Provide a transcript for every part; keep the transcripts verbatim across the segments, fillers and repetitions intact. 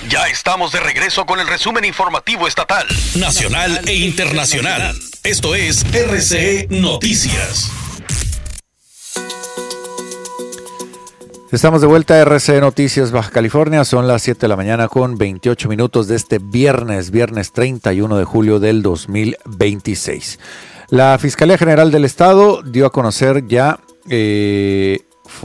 Ya estamos de regreso con el resumen informativo estatal, nacional e internacional. Esto es R C E Noticias. Estamos de vuelta a R C E Noticias Baja California. Son las siete de la mañana con veintiocho minutos de este viernes, viernes treinta y uno de julio del dos mil veintiséis. La Fiscalía General del Estado dio a conocer ya, eh,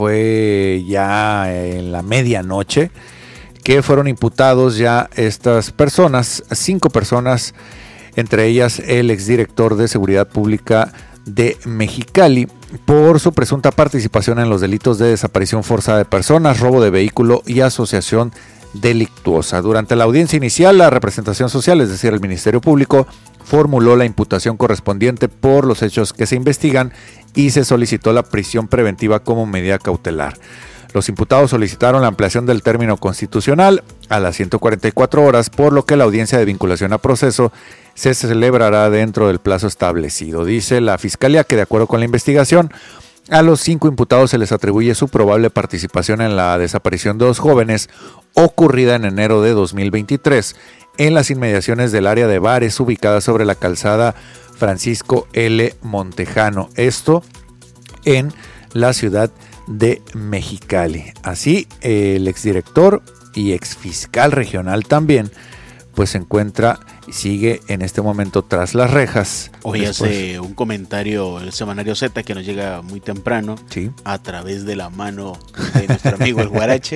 fue ya en la medianoche, que fueron imputados ya estas personas, cinco personas, entre ellas el exdirector de Seguridad Pública de Mexicali, por su presunta participación en los delitos de desaparición forzada de personas, robo de vehículo y asociación delictuosa. Durante la audiencia inicial, la representación social, es decir, el Ministerio Público, formuló la imputación correspondiente por los hechos que se investigan y se solicitó la prisión preventiva como medida cautelar. Los imputados solicitaron la ampliación del término constitucional a las ciento cuarenta y cuatro horas, por lo que la audiencia de vinculación a proceso se celebrará dentro del plazo establecido. Dice la Fiscalía que, de acuerdo con la investigación, a los cinco imputados se les atribuye su probable participación en la desaparición de dos jóvenes ocurrida en enero de dos mil veintitrés en las inmediaciones del área de bares ubicada sobre la calzada Francisco L. Montejano, esto en la ciudad de Mexicali. Así, el exdirector y exfiscal regional también, pues se encuentra y sigue en este momento tras las rejas. Hoy Después, hace un comentario el semanario Z que nos llega muy temprano, sí, a través de la mano de nuestro amigo el Guarache,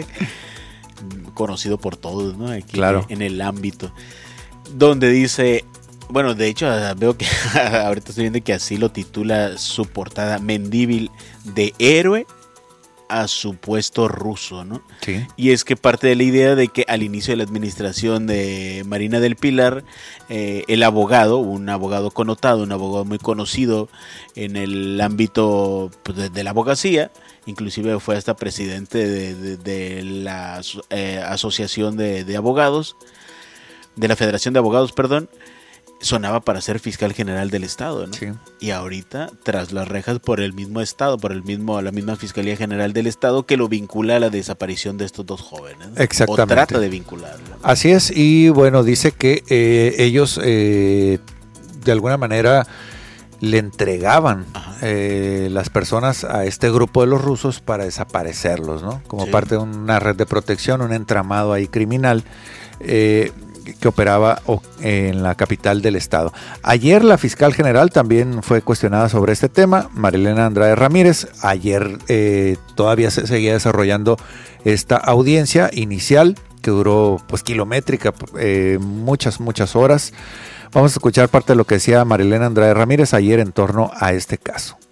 conocido por todos, ¿no? Aquí, claro, en el ámbito, donde dice, bueno, de hecho veo que ahorita estoy viendo que así lo titula su portada: Mendívil de héroe a supuesto ruso, ¿no? Sí. Y es que parte de la idea de que al inicio de la administración de Marina del Pilar, eh, el abogado, un abogado connotado, un abogado muy conocido en el ámbito, pues, de, de la abogacía, inclusive fue hasta presidente de, de, de la eh, asociación de, de abogados, de la Federación de Abogados, perdón, sonaba para ser fiscal general del estado, ¿no? Sí. Y ahorita, tras las rejas por el mismo estado, por el mismo, la misma Fiscalía General del Estado, que lo vincula a la desaparición de estos dos jóvenes, ¿no? Exactamente. O trata de vincularlo. Así es, y bueno, dice que eh, ellos eh, de alguna manera le entregaban eh, las personas a este grupo de los rusos para desaparecerlos, ¿no? Como sí, parte de una red de protección, un entramado ahí criminal, eh, que operaba en la capital del estado. Ayer la fiscal general también fue cuestionada sobre este tema, Marilena Andrade Ramírez. Ayer eh, todavía se seguía desarrollando esta audiencia inicial que duró pues kilométrica, eh, muchas, muchas horas. Vamos a escuchar parte de lo que decía Marilena Andrade Ramírez ayer en torno a este caso.